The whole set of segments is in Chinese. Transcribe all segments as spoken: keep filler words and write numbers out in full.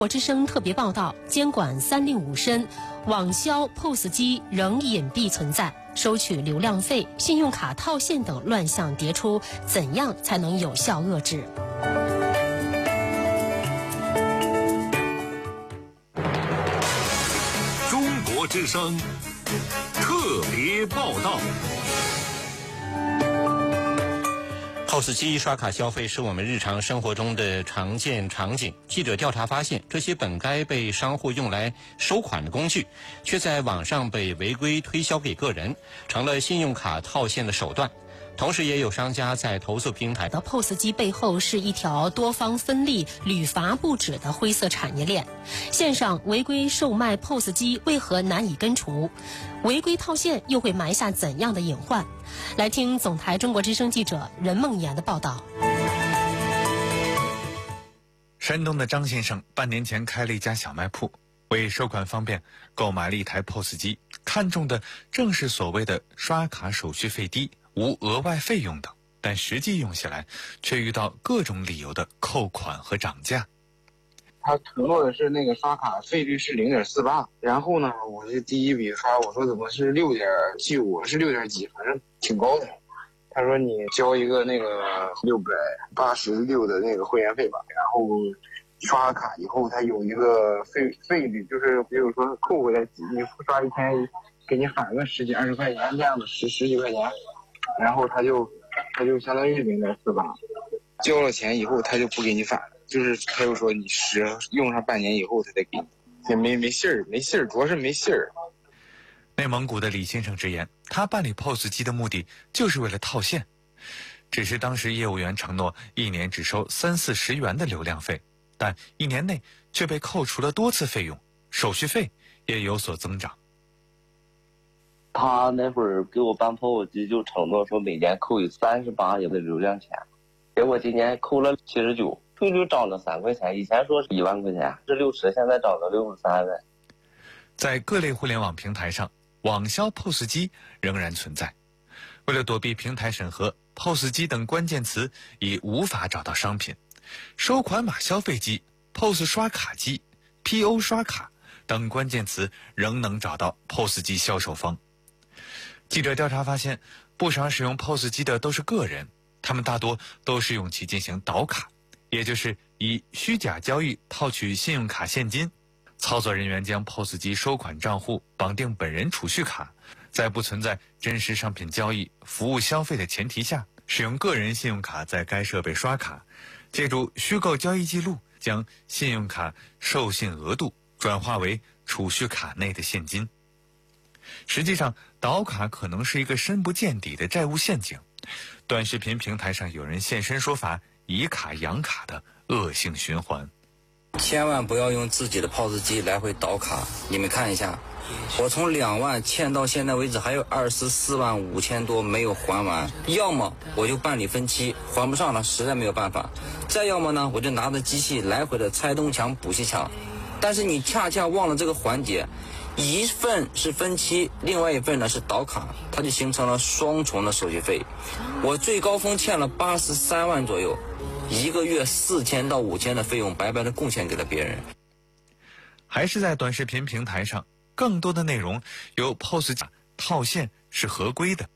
我之声特别报道：监管三令五申，网销 P O S 机仍隐蔽存在，收取流量费、信用卡套现等乱象迭出，怎样才能有效遏制？ 中国之声特别报道。 P O S 机刷卡消费是我们日常生活中的常见场景。记者调查发现，这些本该被商户用来收款的工具，却在网上被违规推销给个人，成了信用卡套现的手段。同时，也有商家在投诉平台的 P O S 机背后是一条多方分立、屡罚不止的灰色产业链。线上违规售卖 P O S 机为何难以根除？违规套现又会埋下怎样的隐患？来听总台中国之声记者任梦妍的报道。 山东的张先生半年前开了一家小卖铺，为收款方便，购买了一台 P O S 机，看中的正是所谓的刷卡手续费低、无额外费用等，但实际用下来却遇到各种理由的扣款和涨价。 他承诺的是那个刷卡费率是零点四八，然后呢，我这第一笔刷，我说怎么是六点七五，是六点几，反正挺高的。他说你交一个那个六百八十六的那个会员费吧，然后刷卡以后他有一个费费率，就是比如说扣回来，你刷一天给你返个十几二十块钱这样的，十十几块钱，然后他就他就相当于零点四八，交了钱以后他就不给你返了。就是他又说你使用上半年以后他再给你，也没没信儿，没信儿，主要是没信儿。 内蒙古的李先生直言，他办理 P O S 机的目的就是为了套现，只是当时业务员承诺一年只收三四十元的流量费，但一年内却被扣除了多次费用，手续费也有所增长。 他那会儿给我办 P O S 机就承诺说每年扣有三十八元的流量钱，结果今年扣了七十九。费率涨了三块钱，以前说是一万块钱，是六十，现在涨到六十三了。 在各类互联网平台上，网销 P O S 机仍然存在。为了躲避平台审核， P O S 机等关键词已无法找到商品。收款码消费机、P O S 刷卡机、P O 刷卡等关键词仍能找到 P O S 机销售方。记者调查发现，不少使用 P O S 机的都是个人，他们大多都是用其进行倒卡，也就是以虚假交易套取信用卡现金。操作人员将 P O S 机收款账户绑定本人储蓄卡，在不存在真实商品交易、服务消费的前提下，使用个人信用卡在该设备刷卡，借助虚构交易记录，将信用卡授信额度转化为储蓄卡内的现金。实际上，倒卡可能是一个深不见底的债务陷阱。短视频平台上有人现身说法，以卡养卡的恶性循环。 千万不要用自己的 P O S 机来回倒卡。你们看一下，我从两万欠到现在为止还有二十四万五千多没有还完，要么我就办理分期，还不上了实在没有办法，再要么呢我就拿着机器来回的拆东墙补西墙。但是你恰恰忘了这个环节，一份是分期，另外一份呢是倒卡，它就形成了双重的手续费。我最高峰欠了八十三万左右，一个月四千到五千的费用白白的贡献给了别人。 还是在短视频平台上，更多的内容由 P O S 机套现是合规的。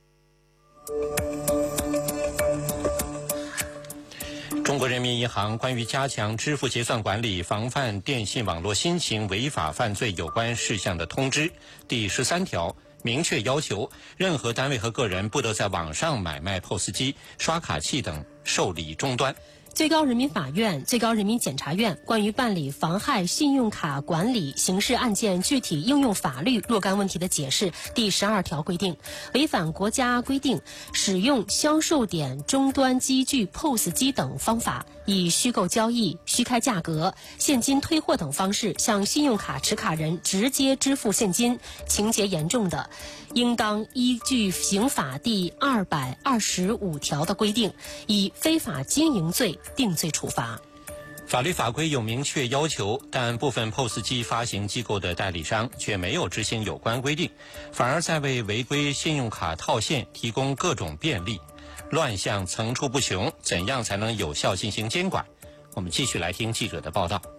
中国人民银行关于加强支付结算管理、防范电信网络新型违法犯罪有关事项的通知第十三条明确要求，任何单位和个人不得在网上买卖 P O S 机、刷卡器等受理终端。 最高人民法院、最高人民检察院关于办理妨害信用卡管理刑事案件具体应用法律若干问题的解释第十二条规定，违反国家规定，使用销售点终端机具 P O S 机等方法，以虚构交易、虚开价格、现金退货等方式向信用卡持卡人直接支付现金，情节严重的，应当依据刑法第二百二十五条的规定，以非法经营罪定罪处罚。 法律法规有明确要求，但部分 P O S 机发行机构的代理商却没有执行有关规定，反而在为违规信用卡套现提供各种便利，乱象层出不穷，怎样才能有效进行监管？我们继续来听记者的报道。